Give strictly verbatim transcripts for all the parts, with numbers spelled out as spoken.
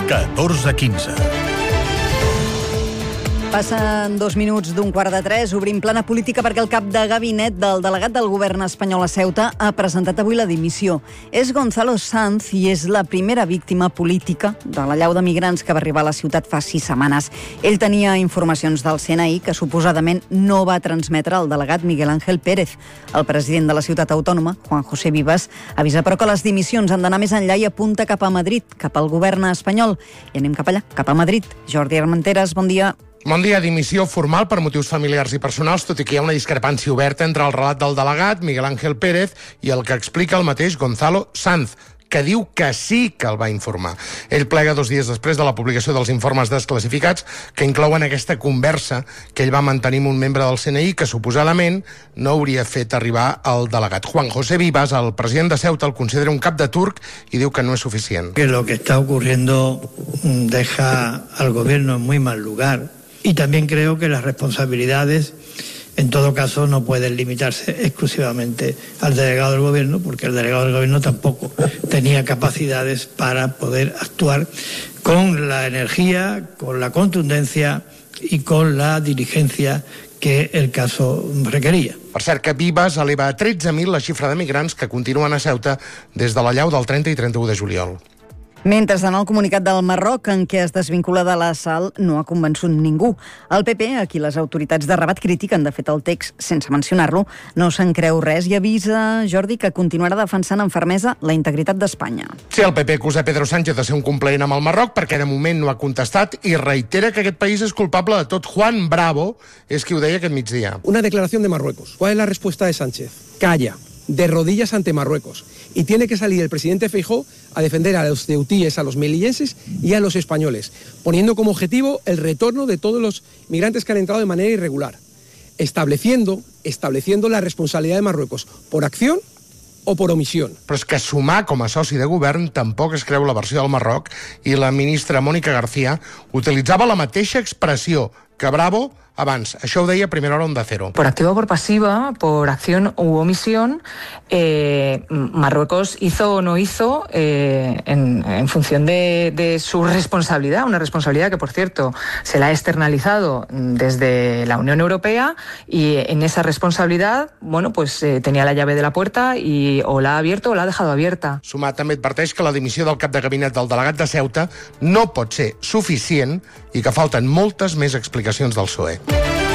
catorze quinze. Passen dos minuts d'un quart de tres. Obrim plana política perquè el cap de gabinet del delegat del govern espanyol a Ceuta ha presentat avui la dimissió. És Gonzalo Sanz i és la primera víctima política de l'allau de migrants que va arribar a la ciutat fa sis setmanes. Ell tenia informacions del C N I que suposadament no va transmetre al delegat Miguel Ángel Pérez. El president de la ciutat autònoma, Juan José Vivas, avisa però que les dimissions han d'anar més enllà i apunta cap a Madrid, cap al govern espanyol. I anem cap allà, cap a Madrid. Jordi Armenteres, bon dia. Bon dia. Dimissió formal per motius familiars i personals, tot i que hi ha una discrepància oberta entre el relat del delegat, Miguel Ángel Pérez, i el que explica el mateix Gonzalo Sanz, que diu que sí que el va informar. Ell plega dos dies després de la publicació dels informes desclassificats que inclouen aquesta conversa que ell va mantenir amb un membre del C N I que suposadament no hauria fet arribar al delegat. Juan José Vivas, el president de Ceuta, el considera un cap de turc i diu que no és suficient. Que lo que está ocurriendo deja al gobierno en muy mal lugar. Y también creo que las responsabilidades, en todo caso, no pueden limitarse exclusivamente al delegado del gobierno, porque el delegado del gobierno tampoco tenía capacidades para poder actuar con la energía, con la contundencia y con la diligencia que el caso requería. Per cert, que Vivas eleva a tretze mil la xifra de migrants que continuen a Ceuta des de l'allau del trenta i trenta-u de juliol. Mentrestant, el comunicat del Marroc, en què es desvincula de l'assalt, no ha convençut ningú. El P P, a qui les autoritats de Rabat critiquen, de fet, el text, sense mencionar-lo, no se'n creu res i avisa, Jordi, que continuarà defensant amb fermesa la integritat d'Espanya. Sí, el P P acusa Pedro Sánchez de ser un complaent amb el Marroc perquè de moment no ha contestat i reitera que aquest país és culpable de tot. Juan Bravo és qui ho deia aquest migdia. Una declaración de Marruecos. ¿Cuál es la respuesta de Sánchez? Calla, de rodillas ante Marruecos. Y tiene que salir el presidente Feijóo a defender a los ceutíes, a los melillenses y a los españoles, poniendo como objetivo el retorno de todos los migrantes que han entrado de manera irregular, estableciendo, estableciendo la responsabilidad de Marruecos por acción o per omissió. Però és que sumar com a soci de govern tampoc es creu la versió del Marroc i la ministra Mónica García utilitzava la mateixa expressió que Bravo abans. Això ho deia a primera hora Onda Cero. Por activa o por pasiva, por acción u omisión, eh, Marruecos hizo o no hizo eh, en, en función de, de su responsabilidad, una responsabilidad que, por cierto, se la ha externalizado desde la Unión Europea y en esa responsabilidad, bueno, pues eh, tenía la llave de la puerta y o la ha abierto o la ha dejado abierta. Sumar també adverteix que la dimissió del cap de gabinet del delegat de Ceuta no pot ser suficient i que falten moltes més explicacions del P S O E.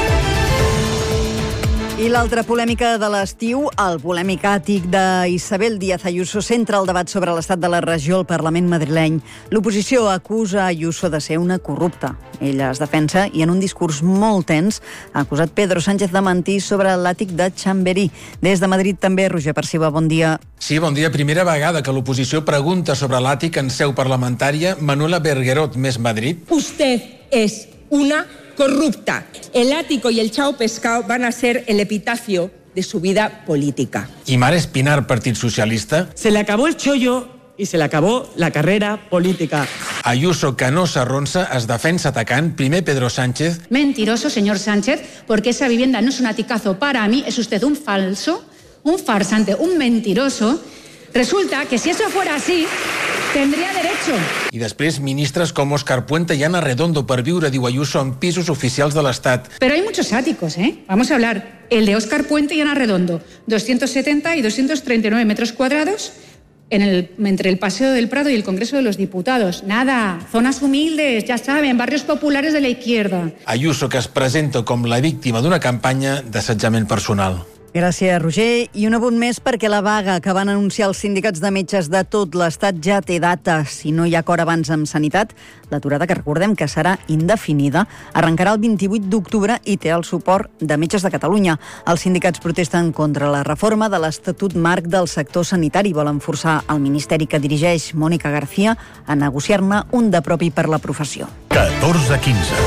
I l'altra polèmica de l'estiu, el polèmic àtic d'Isabel Díaz Ayuso, centra el debat sobre l'estat de la regió al Parlament madrileny. L'oposició acusa Ayuso de ser una corrupta. Ella es defensa i en un discurs molt tens ha acusat Pedro Sánchez de mentir sobre l'àtic de Chamberí. Des de Madrid també, Roger Perciba, bon dia. Sí, bon dia. Primera vegada que l'oposició pregunta sobre l'àtic en seu parlamentària. Manuela Berguerot, Més Madrid. Usted es una corrupta. El ático y el chao pescado van a ser el epitafio de su vida política. I Mar Espinar, Partit Socialista. Se le acabó el chollo y se le acabó la carrera política. Ayuso, que no s'arronsa, es defensa atacant primer Pedro Sánchez. Mentiroso, señor Sánchez, porque esa vivienda no es un aticazo para mí, es usted un falso, un farsante, un mentiroso. Resulta que si eso fuera así, tendría derecho. I després ministres com Óscar Puente i Ana Redondo per viure, diu Ayuso, en pisos oficials de l'Estat. Pero hay muchos áticos, ¿eh? Vamos a hablar. El de Óscar Puente y Ana Redondo, doscientos setenta y doscientos treinta y nueve metros cuadrados en el, entre el Paseo del Prado y el Congreso de los Diputados. Nada, zonas humildes, ya saben, barrios populares de la izquierda. Ayuso, que es presenta com la víctima d'una campanya d'assetjament personal. Gràcies, Roger. I un apunt més perquè la vaga que van anunciar els sindicats de metges de tot l'Estat ja té data. Si no hi ha acord abans amb Sanitat, l'aturada, que recordem que serà indefinida, arrencarà el vint-i-vuit d'octubre i té el suport de Metges de Catalunya. Els sindicats protesten contra la reforma de l'Estatut Marc del sector sanitari. Volen forçar el ministeri que dirigeix Mónica García a negociar-ne un de propi per la professió. catorze quinze.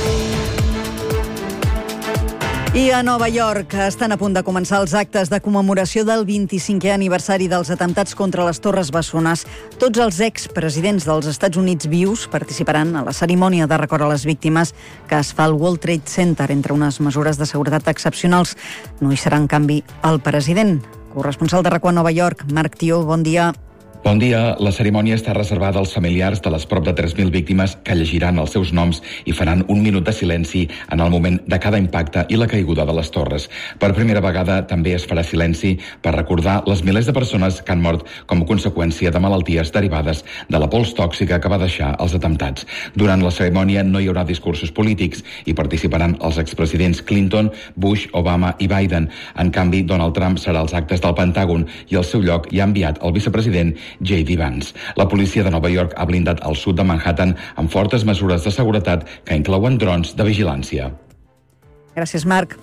I a Nova York estan a punt de començar els actes de commemoració del vint-i-cinquè aniversari dels atemptats contra les Torres Bessones. Tots els expresidents dels Estats Units vius participaran a la cerimònia de record a les víctimes que es fa al World Trade Center entre unes mesures de seguretat excepcionals. No hi serà, en canvi, el president. Corresponsal de RAC u a Nova York, Marc Tió, bon dia. Bon dia. La cerimònia està reservada als familiars de les prop de tres mil víctimes que llegiran els seus noms i faran un minut de silenci en el moment de cada impacte i la caiguda de les torres. Per primera vegada també es farà silenci per recordar les milers de persones que han mort com a conseqüència de malalties derivades de la pols tòxica que va deixar els atemptats. Durant la cerimònia no hi haurà discursos polítics i participaran els expresidents Clinton, Bush, Obama i Biden. En canvi, Donald Trump serà als actes del Pentàgon i al seu lloc hi ha enviat el vicepresident J D Vance. La policia de Nova York ha blindat el sud de Manhattan amb fortes mesures de seguretat que inclouen drons de vigilància. Gràcies, Marc.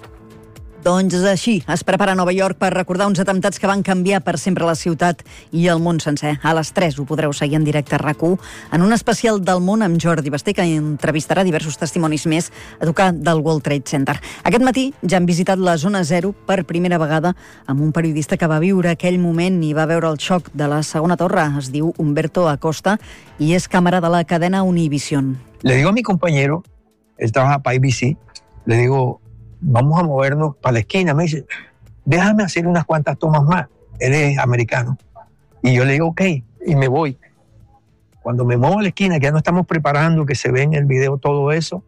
Doncs així, es prepara Nova York per recordar uns atemptats que van canviar per sempre la ciutat i el món sencer. A les tres ho podreu seguir en directe a RAC u en un especial del món amb Jordi Basté, que entrevistarà diversos testimonis més a tocar del World Trade Center. Aquest matí ja han visitat la zona zero per primera vegada amb un periodista que va viure aquell moment i va veure el xoc de la segona torre. Es diu Humberto Acosta i és càmera de la cadena Univision. Le digo a mi compañero, él trabaja para A B C, le digo, vamos a movernos para la esquina. Me dice, déjame hacer unas cuantas tomas más. Él es americano. Y yo le digo, ok, y me voy. Cuando me muevo a la esquina, que ya no estamos preparando, que se ve en el video todo eso,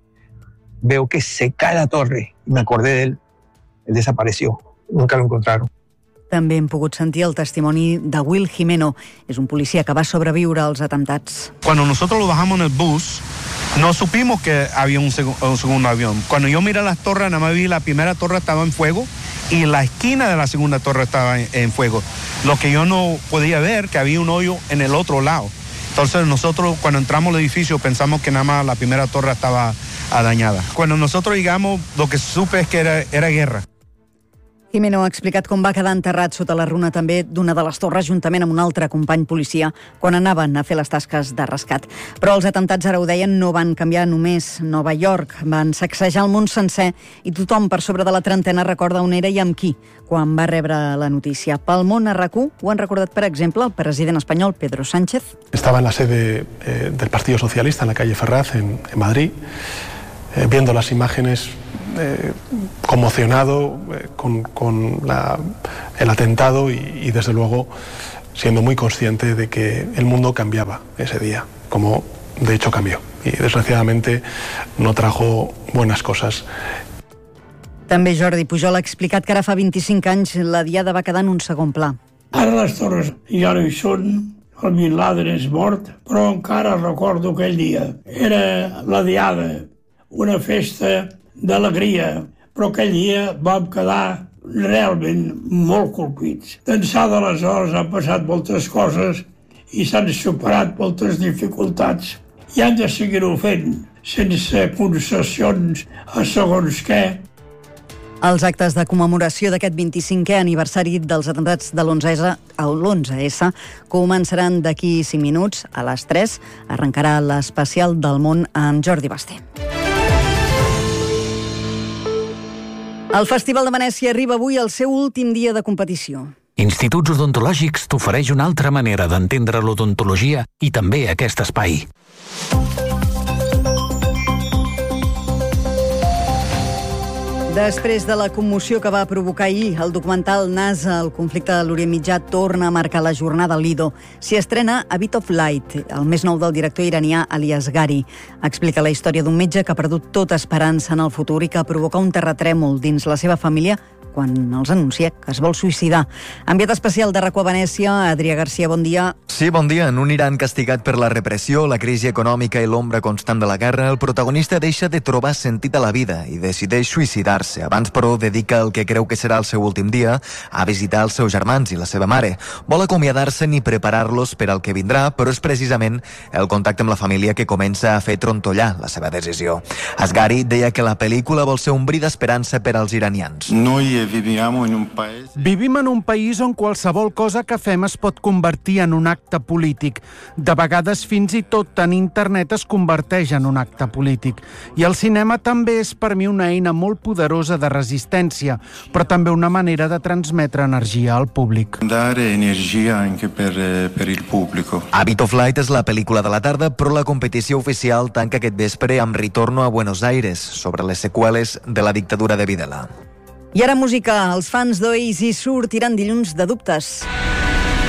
veo que se cae la torre. Y me acordé de él. Él desapareció. Nunca lo encontraron. També hem pogut sentir el testimoni de Will Jimeno. És un policia que va sobreviure als atemptats. Cuando nosotros lo bajamos en el bus, no supimos que había un, seg- un segundo avión. Cuando yo miré las torres, nada más vi la primera torre estaba en fuego y la esquina de la segunda torre estaba en, en fuego. Lo que yo no podía ver, que había un hoyo en el otro lado. Entonces nosotros cuando entramos al edificio pensamos que nada más la primera torre estaba dañada. Cuando nosotros llegamos, lo que supe es que era, era guerra. Jimeno ha explicat com va quedar enterrat sota la runa també d'una de les torres juntament amb un altre company policia quan anaven a fer les tasques de rescat. Però els atemptats, ara ho deien, no van canviar només Nova York, van sacsejar el món sencer i tothom per sobre de la trentena recorda on era i amb qui quan va rebre la notícia. Pel món a RAC u ho han recordat, per exemple, el president espanyol Pedro Sánchez. Estaba en la sede eh, del Partido Socialista en la calle Ferraz, en, en Madrid, eh, viendo las imágenes, Eh, conmocionado eh, con, con la, el atentado y, y desde luego siendo muy consciente de que el mundo cambiaba ese día, como de hecho cambió y desgraciadamente no trajo buenas cosas. També Jordi Pujol ha explicat que ara fa vint-i-cinc anys la diada va quedar en un segon pla. Ara les torres ja no hi són, el Bin Laden és mort, però encara recordo aquell dia. Era la diada, una festa d'alegria, però aquell dia vam quedar realment molt colpits. D'ençà d'aleshores han passat moltes coses i s'han superat moltes dificultats i han de seguir-ho fent sense concessions a segons què. Els actes de commemoració d'aquest vint-i-cinquè aniversari dels atemptats de l'onze essa començaran d'aquí cinc minuts. A les tres arrencarà l'especial del món amb Jordi Basté. El Festival de Venècia arriba avui al seu últim dia de competició. Instituts Odontològics t'ofereix una altra manera d'entendre l'odontologia i també aquest espai. Després de la commoció que va provocar ahir el documental NASA, el conflicte de l'Orient Mitjà torna a marcar la jornada al Lido. S'hi estrena A Bit of Light, el més nou del director iranià Ali Asghari. Explica la història d'un metge que ha perdut tota esperança en el futur i que provoca un terratrèmol dins la seva família quan els anuncia que es vol suïcidar. Enviat especial de RAC u a Venècia, Adrià Garcia, bon dia. Sí, bon dia. En un Iran castigat per la repressió, la crisi econòmica i l'ombra constant de la guerra, el protagonista deixa de trobar sentit a la vida i decideix suïcidar-se. Abans, però, dedica el que creu que serà el seu últim dia a visitar els seus germans i la seva mare. Vol acomiadar-se'n i preparar-los per al que vindrà, però és precisament el contacte amb la família que comença a fer trontollar la seva decisió. Asghari deia que la pel·lícula vol ser un bri d'esperança per als iranians. No hi Vivim en un país on qualsevol cosa que fem es pot convertir en un acte polític. De vegades fins i tot en internet es converteix en un acte polític. I el cinema també és per mi una eina molt poderosa de resistència, però també una manera de transmetre energia al públic. Dare energia anche per, per il pubblico. A Bit of Light és la pel·lícula de la tarda, però la competició oficial tanca aquest vespre amb Ritorno a Buenos Aires, sobre les seqüeles de la dictadura de Videla. I ara música. Els fans d'Oasis sortiran dilluns de dubtes.